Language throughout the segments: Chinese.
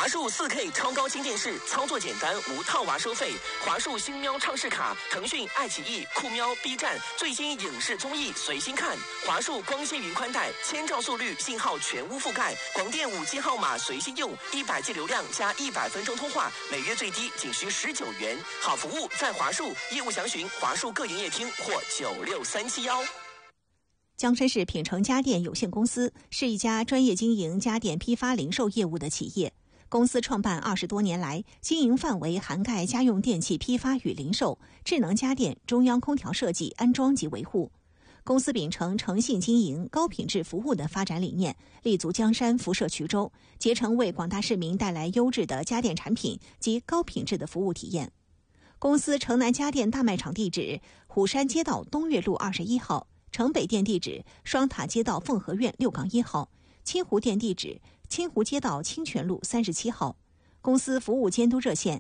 华数 4K 超高清电视，操作简单，无套娃收费。华数星喵畅视卡，腾讯、爱奇艺、酷喵、B 站最新影视综艺随心看。华数光纤云宽带，1000兆速率，信号全屋覆盖，广电5G号码随心用，100G 流量加100分钟通话，每月最低仅需19元。好服务在华数，业务详询华数各营业厅或96371。 江山市品城家电有限公司是一家专业经营家电批发零售业务的企业。公司创办20多年来，经营范围涵盖家用电器批发与零售、智能家电、中央空调设计、安装及维护。公司秉承诚信经营、高品质服务的发展理念，立足江山、辐射衢州，竭诚为广大市民带来优质的家电产品及高品质的服务体验。公司城南家电大卖场地址：虎山街道东岳路21号，城北店地址：双塔街道凤和苑6-1号，清湖店地址：清湖街道清泉路37号。公司服务监督热线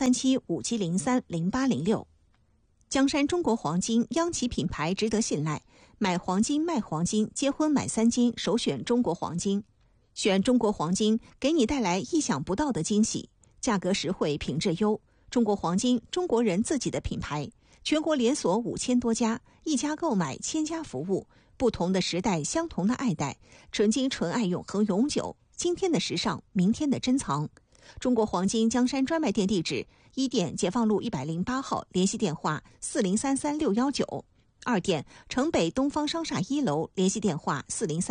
13757030806。江山中国黄金央企品牌，值得信赖，买黄金卖黄金，结婚买3金，首选中国黄金。选中国黄金，给你带来意想不到的惊喜，价格实惠，品质优。中国黄金，中国人自己的品牌，全国连锁5000多家，一家购买1000家服务，不同的时代，相同的爱戴，纯金纯爱，永恒永久。今天的时尚，明天的珍藏。中国黄金江山专卖店地址：1店解放路108号，联系电话4033619；2店城北东方商厦1楼，联系电话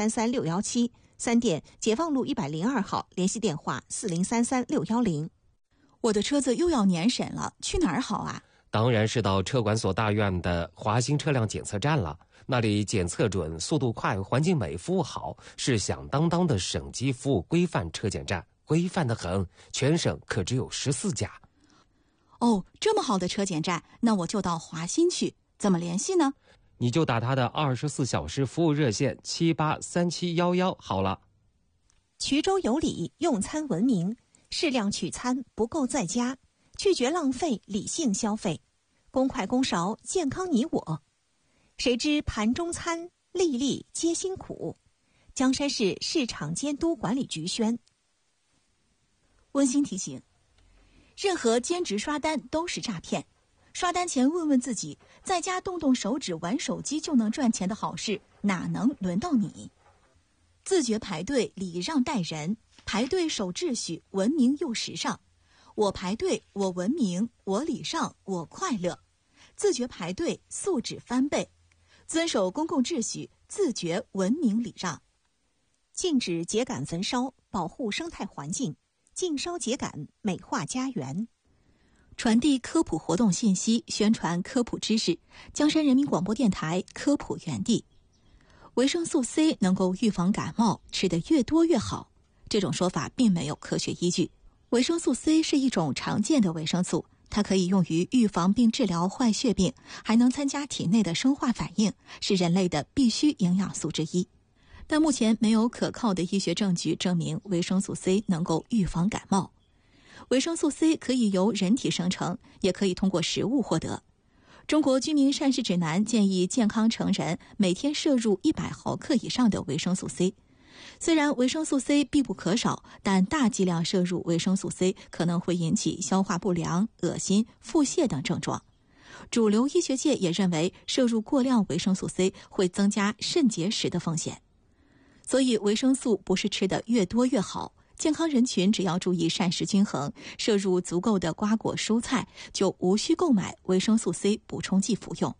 4033617；3店解放路102号，联系电话4033610。 我的车子又要年审了，去哪儿好啊？ 当然是到车管所大院的华新车辆检测站了，那里检测准，速度快，环境美，服务好，是响当当的省级服务规范车检站，规范得很，全省可只有14家。 哦，这么好的车检站，那我就到华新去，怎么联系呢？ 你就打他的24小时服务热线783711好了。 衢州有礼，用餐文明，适量取餐，不够在家，拒绝浪费，理性消费，公筷公勺，健康你我。谁知盘中餐，粒粒皆辛苦。江山市市场监督管理局宣。 温馨提醒：任何兼职刷单都是诈骗。刷单前问问自己，在家动动手指玩手机就能赚钱的好事，哪能轮到你？自觉排队，礼让待人，排队守秩序，文明又时尚。我排队，我文明，我礼让，我快乐。自觉排队，素质翻倍。遵守公共秩序，自觉文明礼让。 禁止秸秆焚烧，保护生态环境；禁烧秸秆，美化家园。 传递科普活动信息，宣传科普知识。江山人民广播电台科普园地。维生素 C 能够预防感冒，吃得越多越好。这种说法并没有科学依据。维生素 C 是一种常见的维生素，它可以用于预防并治疗坏血病，还能参加体内的生化反应，是人类的必需营养素之一。但目前没有可靠的医学证据证明维生素 C 能够预防感冒。维生素 C 可以由人体生成，也可以通过食物获得。中国居民膳食指南建议健康成人每天摄入100毫克以上的维生素 C。虽然维生素 C 必不可少，但大剂量摄入维生素 C 可能会引起消化不良、恶心、腹泻等症状。主流医学界也认为，摄入过量维生素 C 会增加肾结石的风险。所以维生素不是吃得越多越好，健康人群只要注意膳食均衡，摄入足够的瓜果蔬菜，就无需购买维生素 C 补充剂服用。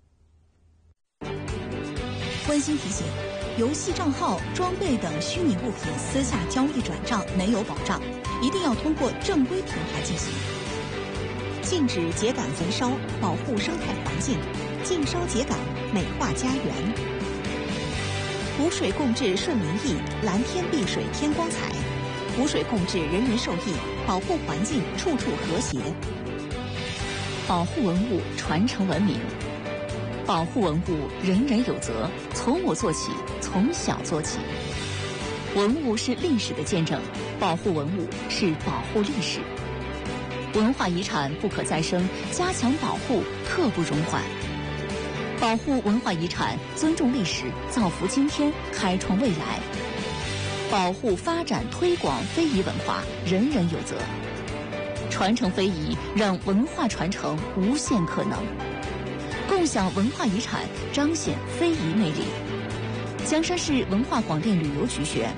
温馨提醒：游戏账号、装备等虚拟物品私下交易转账没有保障，一定要通过正规平台进行。 禁止秸秆焚烧，保护生态环境；禁烧秸秆，美化家园。湖水共治顺民意，蓝天碧水添光彩。湖水共治，人人受益，保护环境，处处和谐。 保护文物，传承文明。保护文物，人人有责，从我做起，从小做起。文物是历史的见证，保护文物是保护历史。文化遗产不可再生，加强保护，刻不容缓。保护文化遗产，尊重历史，造福今天，开创未来。 保护、发展、推广非遗文化，人人有责。传承非遗，让文化传承无限可能。共享文化遗产，彰显非遗魅力。江山市文化广电旅游局选。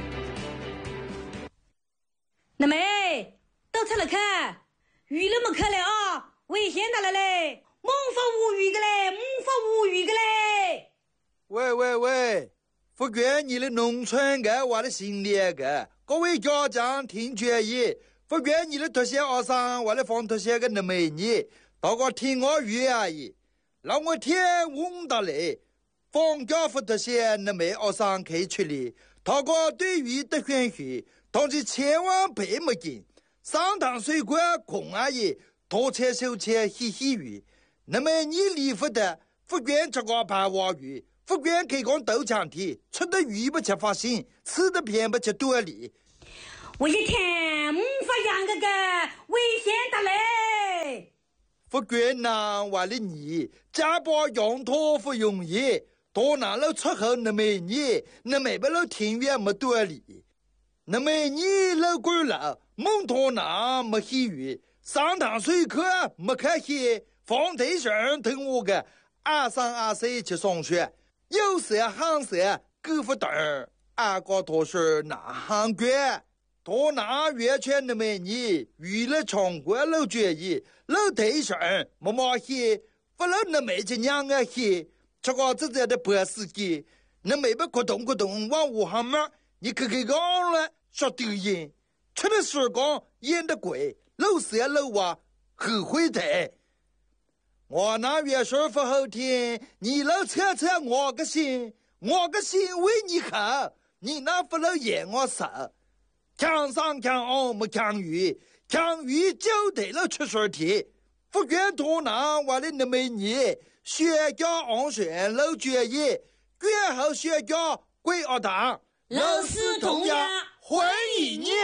那妹，都出来看，鱼那么可来啊，危险的了嘞，猛发无语的嘞，猛发无语的嘞。 喂，福建你的农村个我的心里个，各位家长听决议，福建你的特些学生我的放特些个那美女，大家听我语而已，让我天问到嘞，放假福特些那美学生开出来，大家对于的选许，同志千万别没劲，上堂水果空而已，多切手切嘻嘻语，那么你离福的福建这个白话语。福建开工豆浆体，吃的鱼不吃发心，吃的偏不吃多里。 我一天发养个危险的嘞。 福建人为了你，家把羊驼不容易，多拿了出口那美女，那没不了庭院没多里。那美女老贵了，蒙托拿没喜鱼，上堂水课没开戏，放台上听我个2、3、2、4去上学。有色行色各不等，俺个都是南行官，多拿完全的美女，娱乐场馆老决议，老台上没毛戏，不老那美只娘个戏，这个自在的博士机，那美不咕咚咕咚往武汉门，你看讲了说抖音，吃的时光演的贵，老色老娃后悔的。我那月说不好听，你老扯扯我个心为你好，你那不能演我手，强上强下没强鱼就得了出水题，福建多拿我的那美女，学校安全老决议，官后学校归学堂， 老师同样欢迎你。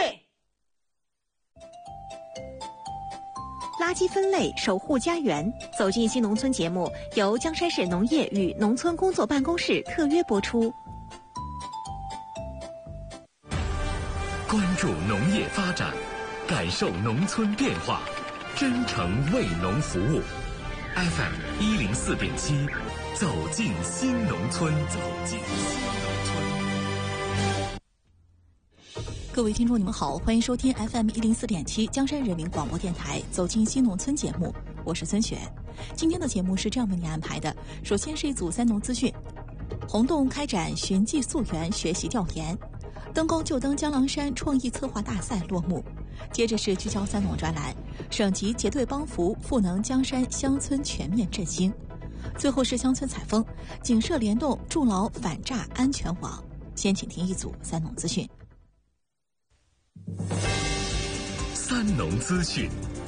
垃圾分类，守护家园。走进新农村节目由江山市农业与农村工作办公室特约播出。 关注农业发展，感受农村变化，真诚为农服务。FM 104.7，走进新农村，走进新农村。 各位听众，你们好，欢迎收听 FM 104.7江山人民广播电台走进新农村节目，我是孙雪。今天的节目是这样为您安排的：首先是一组三农资讯，洪洞开展寻迹溯源学习调研，登高就登江郎山创意策划大赛落幕。接着是聚焦三农专栏，省级结对帮扶赋能江山乡村全面振兴。最后是乡村采风，警社联动筑牢反诈安全网。先请听一组三农资讯。 三农资讯。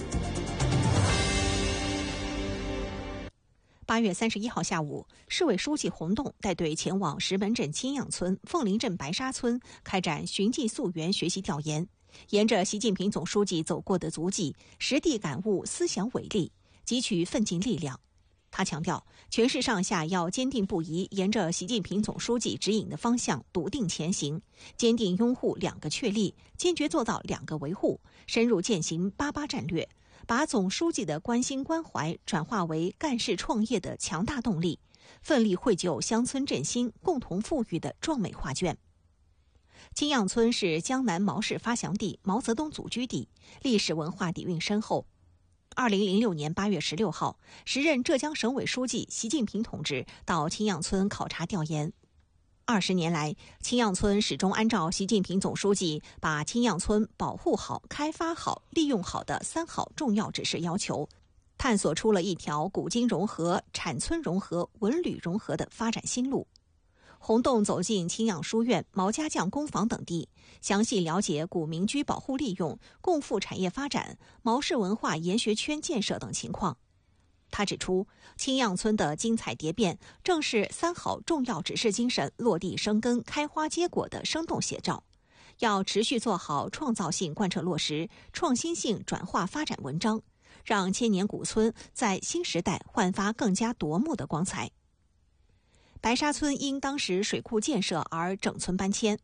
8月31号下午，市委书记洪洞带队前往石门镇青样村、凤林镇白沙村开展寻迹溯源学习调研，沿着习近平总书记走过的足迹，实地感悟思想伟力，汲取奋进力量。他强调，全市上下要坚定不移沿着习近平总书记指引的方向笃定前行，坚定拥护2个确立，坚决做到2个维护，深入践行88战略，把总书记的关心关怀转化为干事创业的强大动力，奋力绘就乡村振兴、共同富裕的壮美画卷。青样村是江南毛氏发祥地、毛泽东祖居地，历史文化底蕴深厚。2006年8月16号，时任浙江省委书记习近平同志到青样村考察调研。20年来，青样村始终按照习近平总书记把青样村保护好、开发好、利用好的3好重要指示要求，探索出了一条古今融合、产村融合、文旅融合的发展新路。洪洞走进青样书院、毛家将工坊等地，详细了解古民居保护利用、共富产业发展、毛氏文化研学圈建设等情况。他指出，青样村的精彩蝶变，正是3好重要指示精神落地生根、开花结果的生动写照。要持续做好创造性贯彻落实、创新性转化发展文章，让千年古村在新时代焕发更加夺目的光彩。白沙村因当时水库建设而整村搬迁。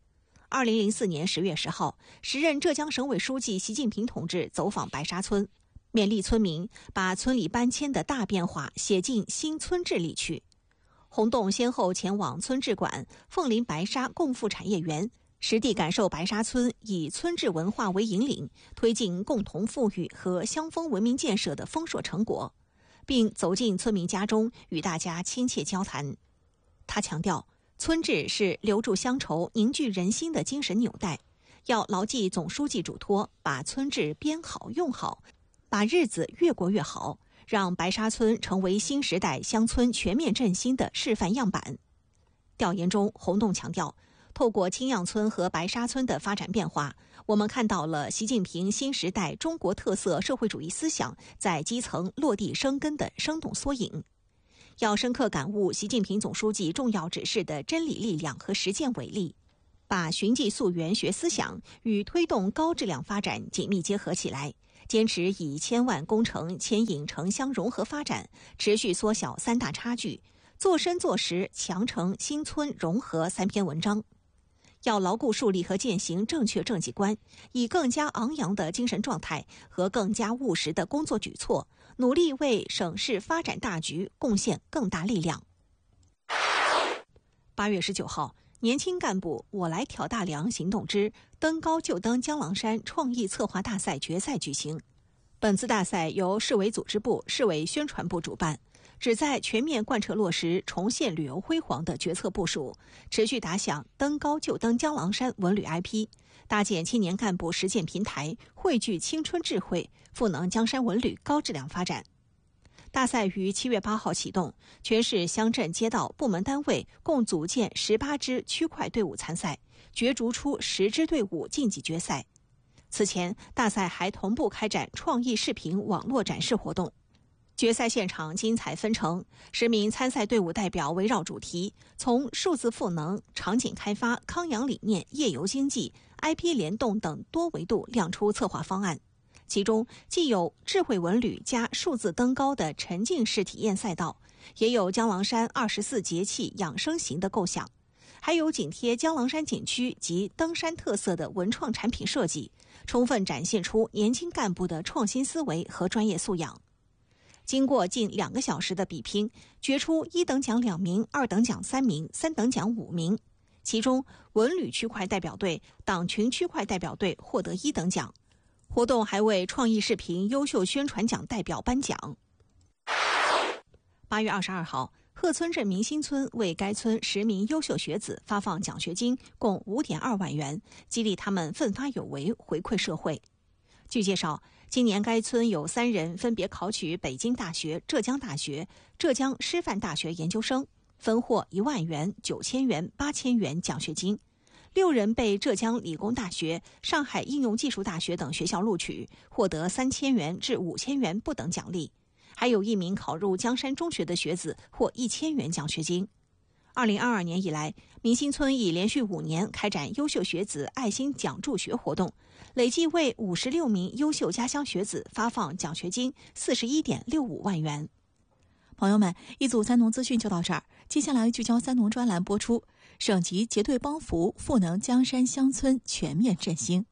2004年10月10号，时任浙江省委书记习近平同志走访白沙村，勉励村民把村里搬迁的大变化写进新村治里去。洪栋先后前往村治馆、凤林白沙共富产业园，实地感受白沙村以村治文化为引领，推进共同富裕和乡风文明建设的丰硕成果，并走进村民家中与大家亲切交谈。他强调，村治是留住乡愁、凝聚人心的精神纽带，要牢记总书记嘱托，把村治编好用好，把日子越过越好，让白沙村成为新时代乡村全面振兴的示范样板。调研中，洪栋强调，透过青样村和白沙村的发展变化，我们看到了习近平新时代中国特色社会主义思想在基层落地生根的生动缩影。要深刻感悟习近平总书记重要指示的真理力量和实践伟力，把循迹溯源学思想与推动高质量发展紧密结合起来，坚持以千万工程牵引城乡融合发展，持续缩小三大差距，做深做实强城新村融合3篇文章。要牢固树立和践行正确政绩观，以更加昂扬的精神状态和更加务实的工作举措，努力为省市发展大局贡献更大力量。8月19号，年轻干部我来挑大梁行动之登高就登江郎山创意策划大赛决赛举行。本次大赛由市委组织部、市委宣传部主办，旨在全面贯彻落实重现旅游辉煌的决策部署，持续打响登高就登江郎山文旅 IP， 搭建青年干部实践平台，汇聚青春智慧，赋能江山文旅高质量发展。大赛于7月8号启动，全市乡镇街道部门单位共组建18支区块队伍参赛，角逐出10支队伍晋级决赛。此前，大赛还同步开展创意视频网络展示活动。决赛现场精彩纷呈，10名参赛队伍代表围绕主题，从数字赋能、场景开发、康养理念、夜游经济、IP 联动等多维度亮出策划方案。其中既有智慧文旅加数字登高的沉浸式体验赛道，也有江郎山24节气养生行的构想，还有紧贴江郎山景区及登山特色的文创产品设计，充分展现出年轻干部的创新思维和专业素养。经过近2个小时的比拼，决出1等奖2名、2等奖3名、3等奖5名。其中，文旅区块代表队、党群区块代表队获得1等奖。活动还为创意视频优秀宣传奖代表颁奖。8月22号，鹤村镇明新村为该村10名优秀学子发放奖学金，共5.2万元，激励他们奋发有为，回馈社会。据介绍，今年该村有3人分别考取北京大学、浙江大学、浙江师范大学研究生，分获1万元、9000元、8000元奖学金。6人被浙江理工大学、上海应用技术大学等学校录取，获得3000元至5000元不等奖励。还有1名考入江山中学的学子获1000元奖学金。2022年以来，明新村已连续5年开展优秀学子爱心奖助学活动，累计为56名优秀家乡学子发放奖学金41.65万元。 朋友们，一组三农资讯就到这儿，接下来聚焦三农专栏播出，省级结对帮扶，赋能江山乡村全面振兴。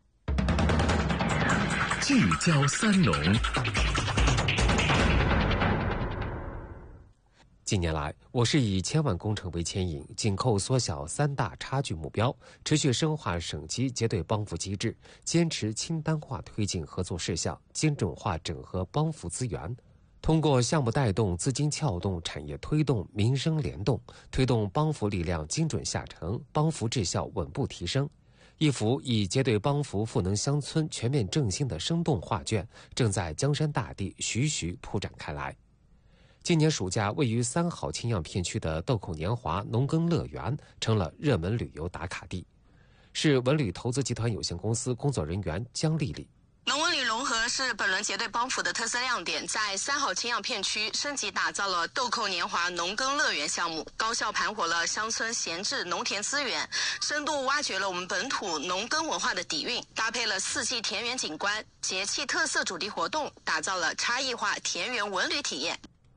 聚焦三农。 近年来，我市以1000万工程为牵引，紧扣缩小3大差距目标，持续深化省级结对帮扶机制，坚持清单化推进合作事项，精准化整合帮扶资源。通过项目带动、资金撬动、产业推动、民生联动，推动帮扶力量精准下沉，帮扶质效稳步提升。一幅以结对帮扶赋能乡村全面振兴的生动画卷，正在江山大地徐徐铺展开来。今年暑假，位于3号青样片区的豆蔻年华农耕乐园成了热门旅游打卡地。市文旅投资集团有限公司工作人员姜丽丽。 农文旅融合是本轮结对帮扶的特色亮点，在3号青样片区升级打造了豆蔻年华农耕乐园项目，高效盘活了乡村闲置农田资源，深度挖掘了我们本土农耕文化的底蕴，搭配了4季田园景观、节气特色主题活动，打造了差异化田园文旅体验。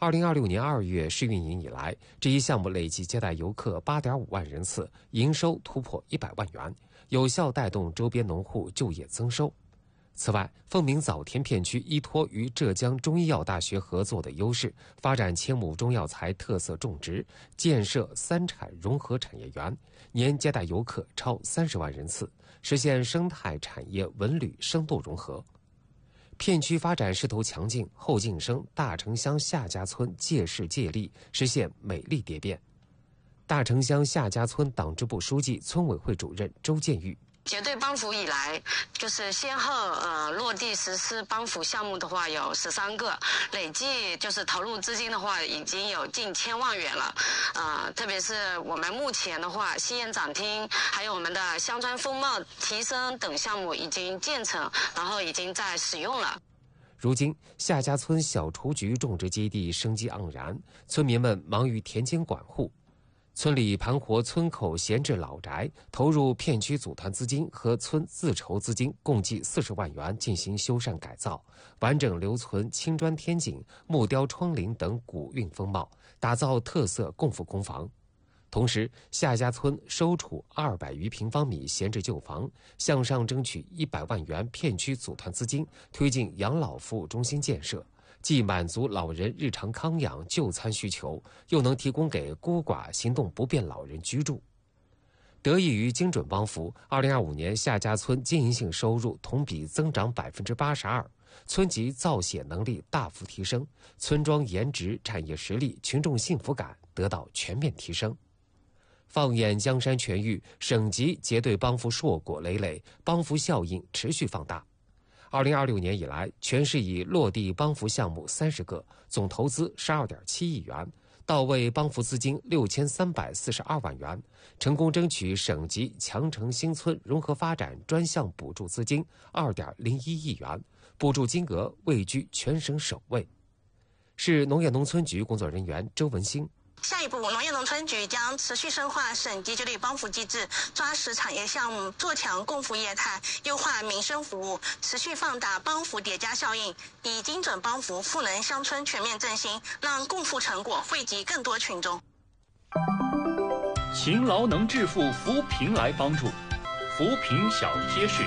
2026年2月试运营以来，这一项目累计接待游客8.5万人次，营收突破100万元，有效带动周边农户就业增收。此外，凤鸣枣田片区依托与浙江中医药大学合作的优势，发展千亩中药材特色种植，建设3产融合产业园，年接待游客超30万人次，实现生态产业文旅深度融合。片区发展势头强劲，后晋升大城乡夏家村借势借力，实现美丽蝶变。大城乡夏家村党支部书记、村委会主任周建玉。 结对帮扶以来，就是先后落地实施帮扶项目的话有13个，累计就是投入资金的话已经有近1000万元了。特别是我们目前的话，西宴展厅还有我们的乡村风貌提升等项目已经建成，然后已经在使用了。 如今，夏家村小雏菊种植基地生机盎然，村民们忙于田间管护。村里盘活村口闲置老宅，投入片区组团资金和村自筹资金共计40万元进行修缮改造，完整留存青砖天井、木雕窗棂等古韵风貌，打造特色共富公房。同时，夏家村收储200余平方米闲置旧房，向上争取100万元片区组团资金，推进养老服务中心建设。既满足老人日常康养就餐需求，又能提供给孤寡行动不便老人居住。得益于精准帮扶，2025年夏家村经营性收入同比增长82%，村级造血能力大幅提升，村庄颜值、产业实力、群众幸福感得到全面提升。放眼江山全域，省级结对帮扶硕果累累，帮扶效应持续放大。2026年以来，全市已落地帮扶项目30个，总投资12.7亿元，到位帮扶资金6342万元，成功争取省级强城新村融合发展专项补助资金2.01亿元，补助金额位居全省首位。市农业农村局工作人员周文兴。 下一步，农业农村局将持续深化省级结对帮扶机制，抓实产业项目，做强共扶业态，优化民生服务，持续放大帮扶叠加效应，以精准帮扶赋能乡村全面振兴，让共扶成果惠及更多群众。 勤劳能致富，扶贫来帮助，扶贫小贴士。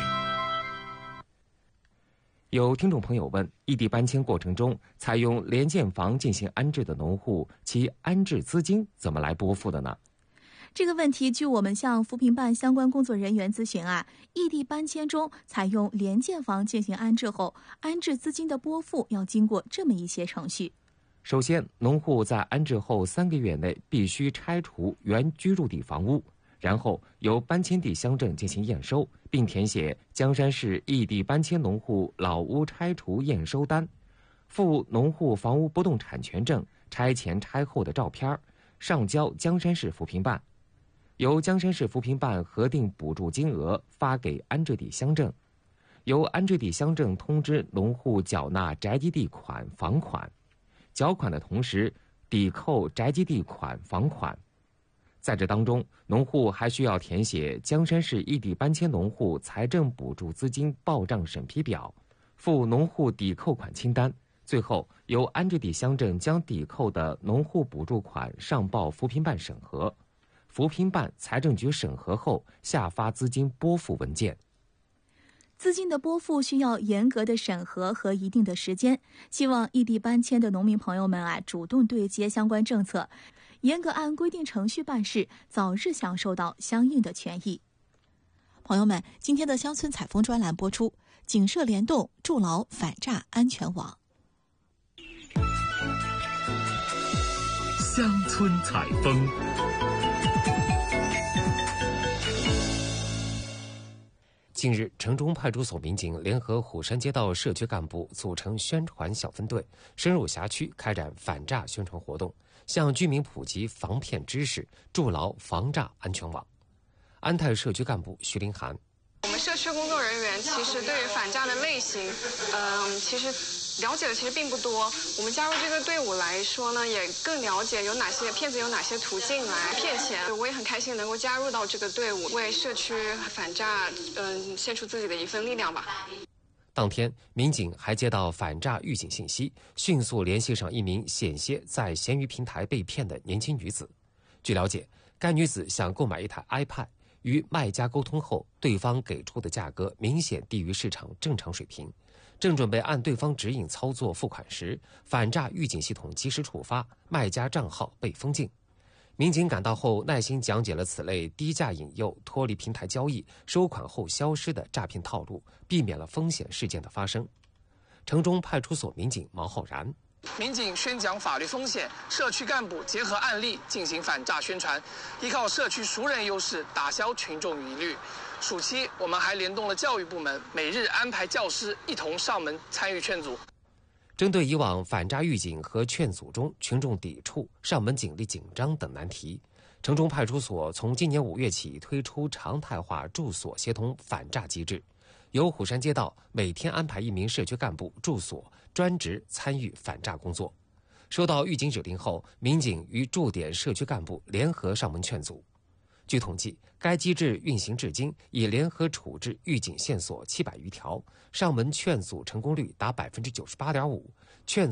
有听众朋友问，异地搬迁过程中采用联建房进行安置的农户，其安置资金怎么来拨付的呢？ 这个问题，据我们向扶贫办相关工作人员咨询异地搬迁中采用联建房进行安置后，安置资金的拨付要经过这么一些程序。 首先，农户在安置后3个月内必须拆除原居住地房屋，然后由搬迁地乡镇进行验收，并填写江山市异地搬迁农户老屋拆除验收单，附农户房屋不动产权证、拆前拆后的照片，上交江山市扶贫办，由江山市扶贫办核定补助金额发给安置地乡镇，由安置地乡镇通知农户缴纳宅基地款、房款，缴款的同时抵扣宅基地款、房款。在这当中，农户还需要填写江山市异地搬迁农户财政补助资金报账审批表，附农户抵扣款清单，最后由安置地乡镇将抵扣的农户补助款上报扶贫办审核，扶贫办、财政局审核后下发资金拨付文件。 资金的拨付需要严格的审核和一定的时间，希望异地搬迁的农民朋友们主动对接相关政策，严格按规定程序办事，早日享受到相应的权益。朋友们，今天的乡村采风专栏播出，警社联动筑牢反诈安全网。 乡村采风。 近日，城中派出所民警联合虎山街道社区干部组成宣传小分队，深入辖区开展反诈宣传活动，向居民普及防骗知识，筑牢防诈安全网。安泰社区干部徐林涵。 我们社区工作人员其实对于反诈的类型，其实了解的其实并不多。我们加入这个队伍来说呢，也更了解有哪些骗子有哪些途径来骗钱。我也很开心能够加入到这个队伍，为社区反诈献出自己的一份力量吧。 当天，民警还接到反诈预警信息，迅速联系上一名险些在闲鱼平台被骗的年轻女子。据了解，该女子想购买一台 iPad， 与卖家沟通后，对方给出的价格明显低于市场正常水平。正准备按对方指引操作付款时，反诈预警系统及时触发，卖家账号被封禁。民警赶到后，耐心讲解了此类低价引诱、脱离平台交易、收款后消失的诈骗套路，避免了风险事件的发生。城中派出所民警毛浩然： 民警宣讲法律风险，社区干部结合案例进行反诈宣传，依靠社区熟人优势打消群众疑虑。暑期，我们还联动了教育部门，每日安排教师一同上门参与劝阻。 针对以往反诈预警和劝阻中群众抵触、上门警力紧张等难题，城中派出所从今年5月起推出常态化住所协同反诈机制，由虎山街道每天安排1名社区干部住所专职参与反诈工作。收到预警指令后，民警与驻点社区干部联合上门劝阻。据统计，该机制运行至今已联合处置预警线索700余条，上门劝阻成功率达98.5%，劝